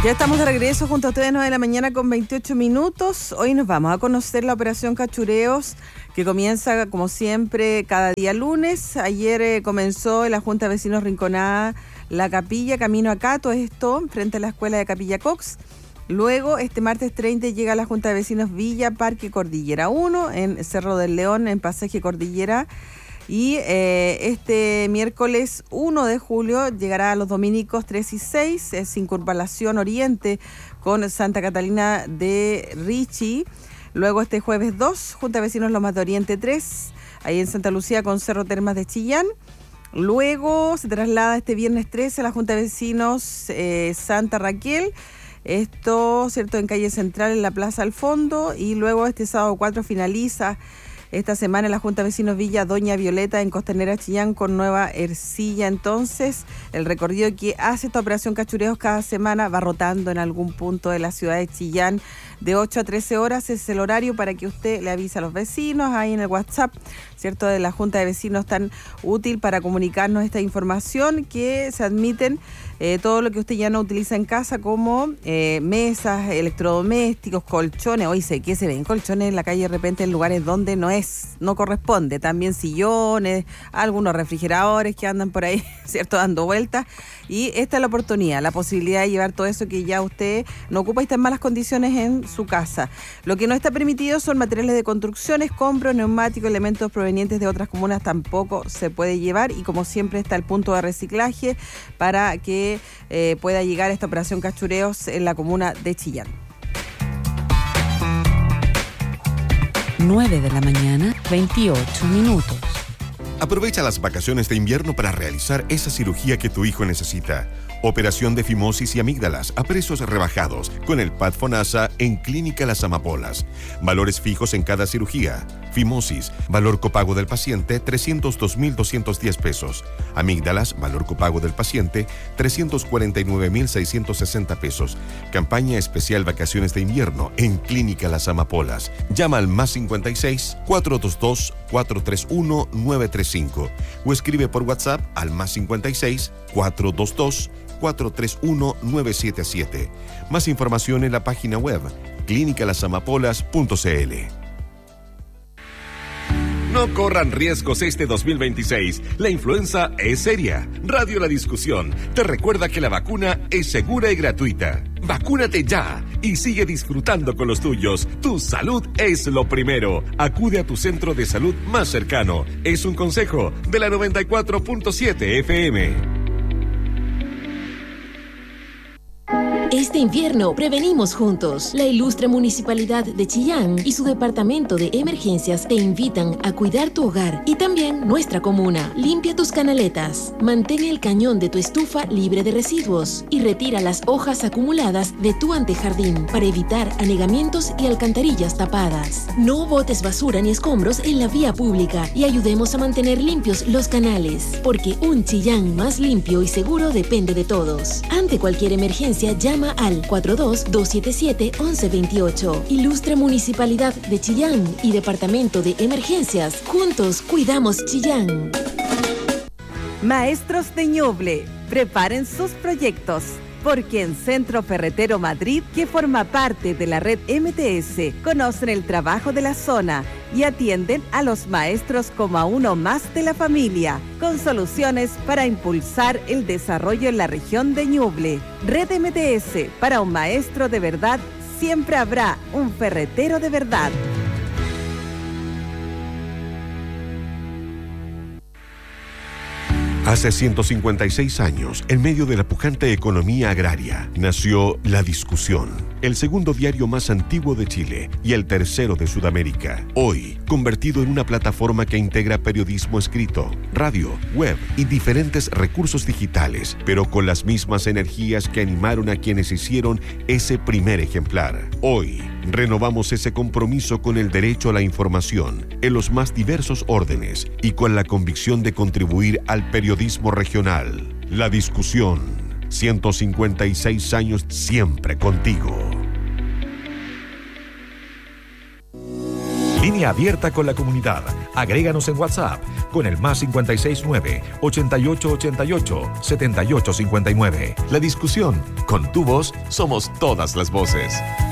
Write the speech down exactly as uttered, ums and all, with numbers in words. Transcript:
Ya estamos de regreso junto a ustedes, nueve de la mañana con veintiocho minutos. Hoy nos vamos a conocer la operación Cachureos, que comienza como siempre cada día lunes. Ayer eh, comenzó en la Junta de Vecinos Rinconada La Capilla, camino a Cato, esto frente a la escuela de Capilla Cox. Luego, este martes treinta llega a la Junta de Vecinos Villa Parque Cordillera uno, en Cerro del León, en Pasaje Cordillera. Y eh, este miércoles uno de julio llegará a los dominicos tres y seis, es Circunvalación Oriente con Santa Catalina de Ricci. Luego este jueves dos, Junta de Vecinos Lomas de Oriente tres, ahí en Santa Lucía con Cerro Termas de Chillán. Luego se traslada este viernes trece a la Junta de Vecinos eh, Santa Raquel, esto, cierto, en calle Central, en la Plaza al Fondo. Y luego este sábado cuatro finaliza esta semana en la Junta de Vecinos Villa Doña Violeta en Costanera Chillán con Nueva Ercilla. Entonces, el recorrido que hace esta operación Cachureos cada semana va rotando en algún punto de la ciudad de Chillán. De ocho a trece horas es el horario para que usted le avise a los vecinos ahí en el WhatsApp, ¿cierto?, de la Junta de Vecinos, tan útil para comunicarnos esta información, que se admiten eh, todo lo que usted ya no utiliza en casa, como eh, mesas, electrodomésticos, colchones. Hoy sé que se ven colchones en la calle de repente en lugares donde no es, no corresponde. También sillones, algunos refrigeradores que andan por ahí, ¿cierto?, dando vueltas. Y esta es la oportunidad, la posibilidad de llevar todo eso que ya usted no ocupa y está en malas condiciones en su casa. Lo que no está permitido son materiales de construcción, escombros, neumáticos, elementos provenientes de otras comunas tampoco se puede llevar. Y como siempre está el punto de reciclaje para que eh, pueda llegar esta operación Cachureos en la comuna de Chillán. nueve de la mañana, veintiocho minutos. Aprovecha las vacaciones de invierno para realizar esa cirugía que tu hijo necesita. Operación de fimosis y amígdalas a precios rebajados con el P A D FONASA en Clínica Las Amapolas. Valores fijos en cada cirugía. Fimosis, valor copago del paciente, trescientos dos mil doscientos diez pesos. Amígdalas, valor copago del paciente, trescientos cuarenta y nueve mil seiscientos sesenta pesos. Campaña especial vacaciones de invierno en Clínica Las Amapolas. Llama al más cincuenta y seis, cuatrocientos veintidós, cuatrocientos treinta y uno, novecientos treinta y cinco o escribe por WhatsApp al más cincuenta y seis, cuatrocientos veintidós, cuatrocientos treinta y uno, novecientos setenta y siete. Más información en la página web clínica las amapolas punto c l. No corran riesgos este dos mil veintiséis. La influenza es seria. Radio La Discusión te recuerda que la vacuna es segura y gratuita. Vacúnate ya y sigue disfrutando con los tuyos. Tu salud es lo primero. Acude a tu centro de salud más cercano. Es un consejo de la noventa y cuatro punto siete F M. Este invierno prevenimos juntos. La ilustre Municipalidad de Chillán y su Departamento de Emergencias te invitan a cuidar tu hogar y también nuestra comuna. Limpia tus canaletas, mantén el cañón de tu estufa libre de residuos y retira las hojas acumuladas de tu antejardín para evitar anegamientos y alcantarillas tapadas. No botes basura ni escombros en la vía pública y ayudemos a mantener limpios los canales, porque un Chillán más limpio y seguro depende de todos. Ante cualquier emergencia, llama al cuatro dos, dos siete siete, once veintiocho. Ilustre Municipalidad de Chillán y Departamento de Emergencias. Juntos cuidamos Chillán. Maestros de Ñuble, preparen sus proyectos, porque en Centro Ferretero Madrid, que forma parte de la red M T S, conocen el trabajo de la zona y atienden a los maestros como a uno más de la familia, con soluciones para impulsar el desarrollo en la región de Ñuble. Red M T S, para un maestro de verdad, siempre habrá un ferretero de verdad. Hace ciento cincuenta y seis años, en medio de la pujante economía agraria, nació La Discusión, el segundo diario más antiguo de Chile y el tercero de Sudamérica. Hoy, convertido en una plataforma que integra periodismo escrito, radio, web y diferentes recursos digitales, pero con las mismas energías que animaron a quienes hicieron ese primer ejemplar. Hoy, renovamos ese compromiso con el derecho a la información en los más diversos órdenes y con la convicción de contribuir al periodismo regional. La Discusión, ciento cincuenta y seis años siempre contigo. Línea abierta con la comunidad. Agréganos en WhatsApp con el más cinco seis nueve, ochenta y ocho ochenta y ocho, setenta y ocho cincuenta y nueve. La discusión, con tu voz, somos todas las voces.